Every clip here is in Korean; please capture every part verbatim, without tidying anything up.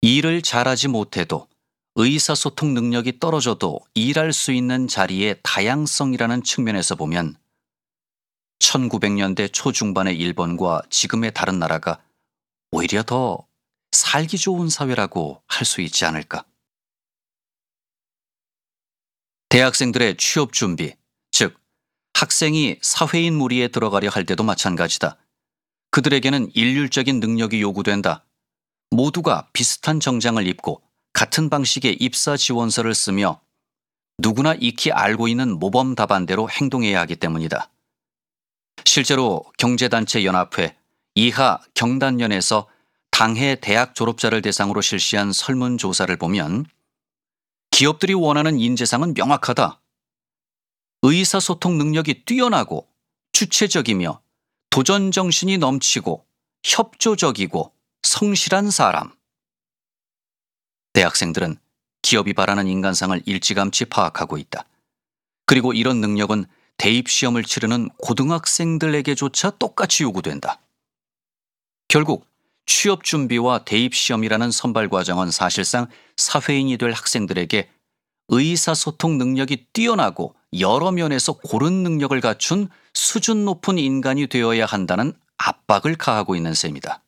일을 잘하지 못해도 의사소통 능력이 떨어져도 일할 수 있는 자리의 다양성이라는 측면에서 보면 천구백 년대 초중반의 일본과 지금의 다른 나라가 오히려 더 살기 좋은 사회라고 할 수 있지 않을까. 대학생들의 취업 준비, 즉 학생이 사회인 무리에 들어가려 할 때도 마찬가지다. 그들에게는 일률적인 능력이 요구된다. 모두가 비슷한 정장을 입고 같은 방식의 입사 지원서를 쓰며 누구나 익히 알고 있는 모범 답안대로 행동해야 하기 때문이다. 실제로 경제단체 연합회, 이하 경단련에서 당해 대학 졸업자를 대상으로 실시한 설문조사를 보면 기업들이 원하는 인재상은 명확하다. 의사소통 능력이 뛰어나고 주체적이며 도전정신이 넘치고 협조적이고 성실한 사람. 대학생들은 기업이 바라는 인간상을 일찌감치 파악하고 있다. 그리고 이런 능력은 대입시험을 치르는 고등학생들에게조차 똑같이 요구된다. 결국 취업 준비와 대입시험이라는 선발 과정은 사실상 사회인이 될 학생들에게 의사소통 능력이 뛰어나고 여러 면에서 고른 능력을 갖춘 수준 높은 인간이 되어야 한다는 압박을 가하고 있는 셈이다.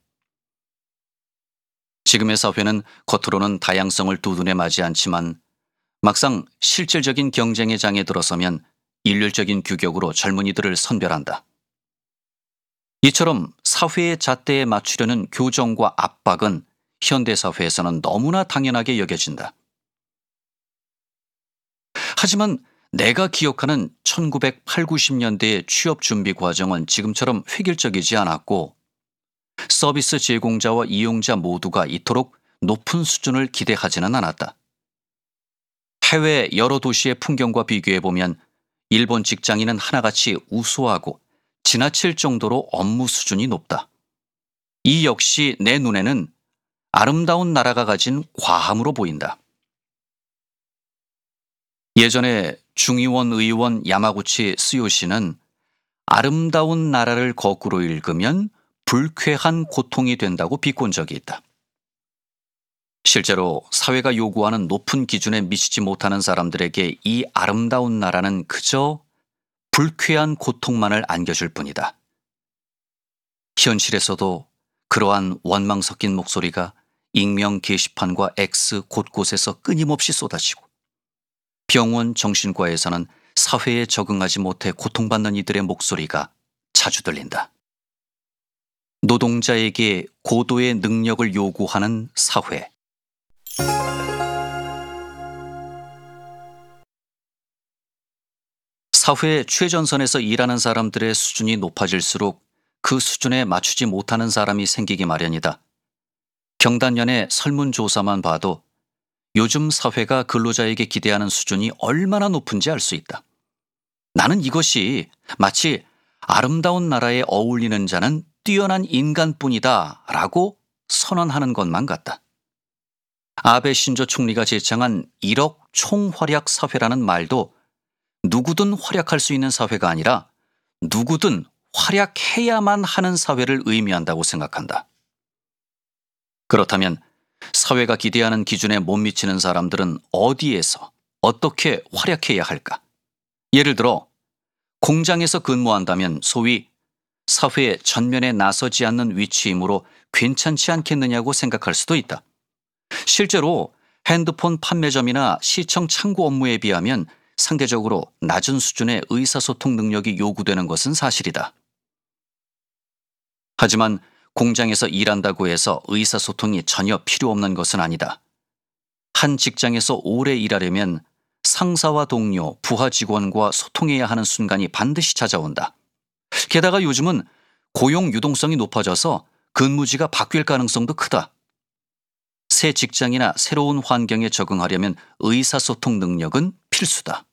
지금의 사회는 겉으로는 다양성을 두 눈에 맞지 않지만 막상 실질적인 경쟁의 장에 들어서면 일률적인 규격으로 젊은이들을 선별한다. 이처럼 사회의 잣대에 맞추려는 교정과 압박은 현대사회에서는 너무나 당연하게 여겨진다. 하지만 내가 기억하는 천구백팔십, 구십 년대의 취업 준비 과정은 지금처럼 획일적이지 않았고 서비스 제공자와 이용자 모두가 이토록 높은 수준을 기대하지는 않았다. 해외 여러 도시의 풍경과 비교해보면 일본 직장인은 하나같이 우수하고 지나칠 정도로 업무 수준이 높다. 이 역시 내 눈에는 아름다운 나라가 가진 과함으로 보인다. 예전에 중의원 의원 야마구치 스요시는 아름다운 나라를 거꾸로 읽으면 불쾌한 고통이 된다고 비꼰 적이 있다. 실제로 사회가 요구하는 높은 기준에 미치지 못하는 사람들에게 이 아름다운 나라는 그저 불쾌한 고통만을 안겨줄 뿐이다. 현실에서도 그러한 원망 섞인 목소리가 익명 게시판과 X 곳곳에서 끊임없이 쏟아지고 병원 정신과에서는 사회에 적응하지 못해 고통받는 이들의 목소리가 자주 들린다. 노동자에게 고도의 능력을 요구하는 사회. 사회 최전선에서 일하는 사람들의 수준이 높아질수록 그 수준에 맞추지 못하는 사람이 생기기 마련이다. 경단련의 설문조사만 봐도 요즘 사회가 근로자에게 기대하는 수준이 얼마나 높은지 알 수 있다. 나는 이것이 마치 아름다운 나라에 어울리는 자는 뛰어난 인간뿐이다 라고 선언하는 것만 같다. 아베 신조 총리가 제창한 일억 총활약 사회라는 말도 누구든 활약할 수 있는 사회가 아니라 누구든 활약해야만 하는 사회를 의미한다고 생각한다. 그렇다면 사회가 기대하는 기준에 못 미치는 사람들은 어디에서 어떻게 활약해야 할까? 예를 들어 공장에서 근무한다면 소위 사회의 전면에 나서지 않는 위치이므로 괜찮지 않겠느냐고 생각할 수도 있다. 실제로 핸드폰 판매점이나 시청 창구 업무에 비하면 상대적으로 낮은 수준의 의사소통 능력이 요구되는 것은 사실이다. 하지만 공장에서 일한다고 해서 의사소통이 전혀 필요 없는 것은 아니다. 한 직장에서 오래 일하려면 상사와 동료, 부하 직원과 소통해야 하는 순간이 반드시 찾아온다. 게다가 요즘은 고용 유동성이 높아져서 근무지가 바뀔 가능성도 크다. 새 직장이나 새로운 환경에 적응하려면 의사소통 능력은 필수다.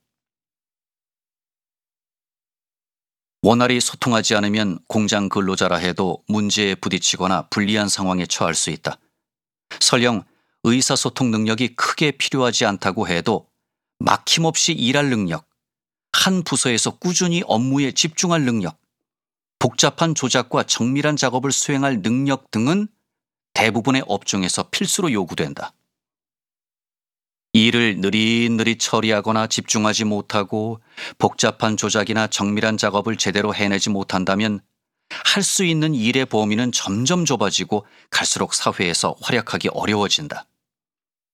원활히 소통하지 않으면 공장 근로자라 해도 문제에 부딪히거나 불리한 상황에 처할 수 있다. 설령 의사소통 능력이 크게 필요하지 않다고 해도 막힘없이 일할 능력, 한 부서에서 꾸준히 업무에 집중할 능력, 복잡한 조작과 정밀한 작업을 수행할 능력 등은 대부분의 업종에서 필수로 요구된다. 일을 느릿느릿 처리하거나 집중하지 못하고 복잡한 조작이나 정밀한 작업을 제대로 해내지 못한다면 할 수 있는 일의 범위는 점점 좁아지고 갈수록 사회에서 활약하기 어려워진다.